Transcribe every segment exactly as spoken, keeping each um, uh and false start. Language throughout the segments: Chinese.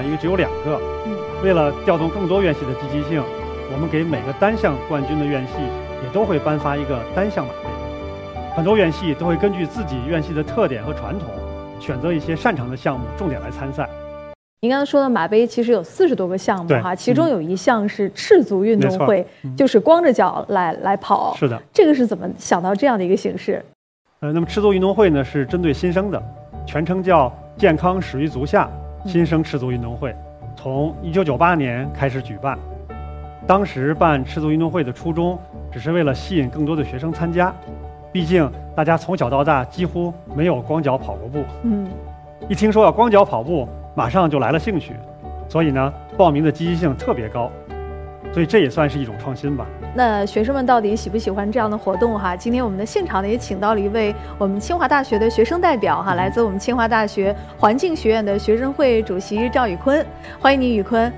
因为只有两个。 嗯， 为了调动更多院系的积极性，我们给每个单项冠军的院系也都会颁发一个单项马杯。很多院系都会根据自己院系的特点和传统，选择一些擅长的项目，重点来参赛。 您刚才说的马杯其实有四十多个项目哈，其中有一项是赤足运动会，嗯、就是光着脚来来跑。 是的， 这个是怎么想到这样的一个形式？ 呃，那么赤足运动会呢是针对新生的，全称叫健康始于足下新生赤足运动会，从一九九八年开始举办。当时办赤足运动会的初衷，只是为了吸引更多的学生参加，毕竟大家从小到大几乎没有光脚跑过步。 嗯， 一听说要光脚跑步，马上就来了兴趣，所以呢，报名的积极性特别高，所以这也算是一种创新吧。 那学生们到底喜不喜欢这样的活动哈？今天我们的现场呢也请到了一位我们清华大学的学生代表哈，来自我们清华大学环境学院的学生会主席赵宇坤，欢迎你，宇坤。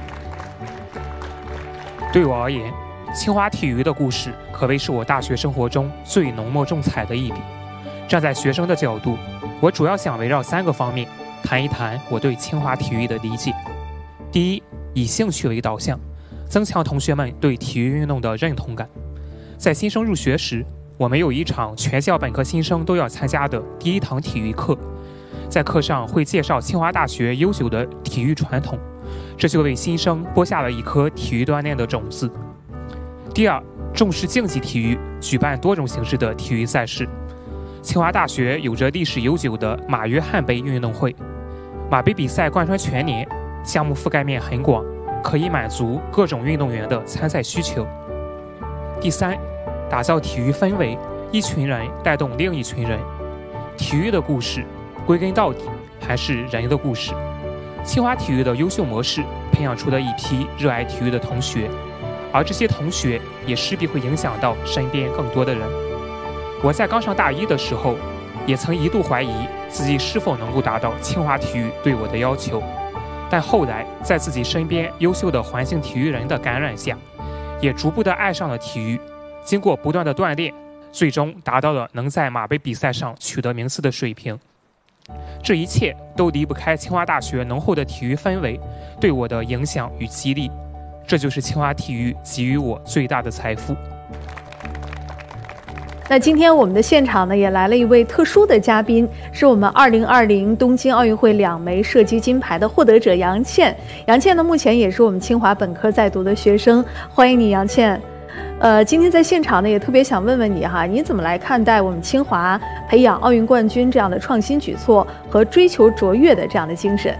对我而言，清华体育的故事可谓是我大学生活中最浓墨重彩的一笔。站在学生的角度，我主要想围绕三个方面谈一谈我对清华体育的理解。第一，以兴趣为导向，增强同学们对体育运动的认同感。在新生入学时，我们有一场全校本科新生都要参加的第一堂体育课，在课上会介绍清华大学悠久的体育传统，这就为新生播下了一颗体育锻炼的种子。第二，重视竞技体育，举办多种形式的体育赛事。清华大学有着历史悠久的马约翰杯运动会，马杯比赛贯穿全年，项目覆盖面很广，可以满足各种运动员的参赛需求。第三，打造体育氛围，一群人带动另一群人。体育的故事，归根到底还是人的故事。清华体育的优秀模式，培养出了一批热爱体育的同学，而这些同学也势必会影响到身边更多的人。我在刚上大一的时候，也曾一度怀疑自己是否能够达到清华体育对我的要求，但后来在自己身边优秀的环境体育人的感染下，也逐步的爱上了体育。经过不断的锻炼，最终达到了能在马杯比赛上取得名次的水平。这一切都离不开清华大学浓厚的体育氛围对我的影响与激励，这就是清华体育给予我最大的财富。 那今天我们的现场呢，也来了一位特殊的嘉宾，是我们二零二零东京奥运会两枚射击金牌的获得者杨倩。杨倩呢，目前也是我们清华本科在读的学生，欢迎你，杨倩。呃，今天在现场呢，也特别想问问你哈，你怎么来看待我们清华培养奥运冠军这样的创新举措和追求卓越的这样的精神？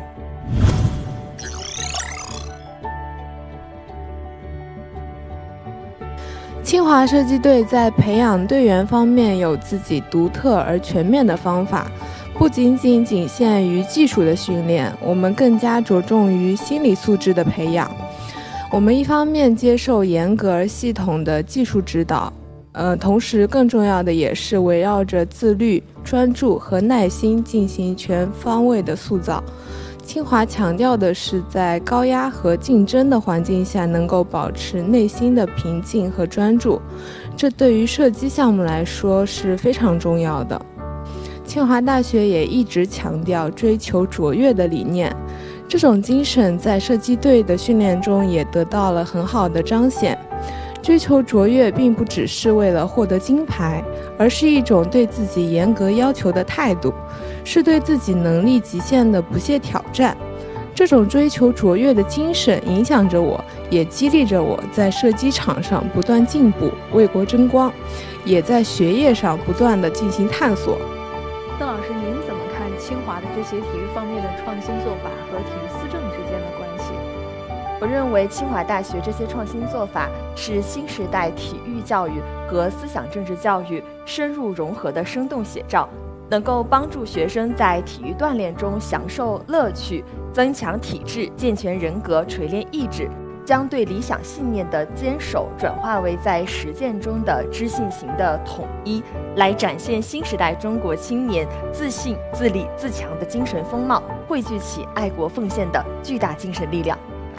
清华射击队在培养队员方面有自己独特而全面的方法，不仅仅仅限于技术的训练，我们更加着重于心理素质的培养。我们一方面接受严格而系统的技术指导，呃，同时更重要的也是围绕着自律、专注和耐心进行全方位的塑造。清华强调的是在高压和竞争的环境下能够保持内心的平静和专注，这对于射击项目来说是非常重要的。清华大学也一直强调追求卓越的理念，这种精神在射击队的训练中也得到了很好的彰显。追求卓越并不只是为了获得金牌，而是一种对自己严格要求的态度，是对自己能力极限的不懈挑战。这种追求卓越的精神影响着我，也激励着我在射击场上不断进步，为国争光，也在学业上不断地进行探索。 邓老师，您怎么看清华的这些体育方面的创新做法和体育思政之间的关系？ 我认为清华大学这些创新做法是新时代体育教育和思想政治教育深入融合的生动写照，能够帮助学生在体育锻炼中享受乐趣，增强体质，健全人格，锤炼意志，将对理想信念的坚守转化为在实践中的知性型的统一，来展现新时代中国青年自信、自立、自强的精神风貌，汇聚起爱国奉献的巨大精神力量。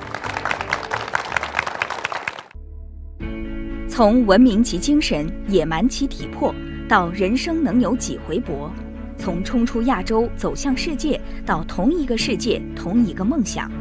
从文明其精神，野蛮其体魄，到人生能有几回搏；从冲出亚洲走向世界，到同一个世界，同一个梦想。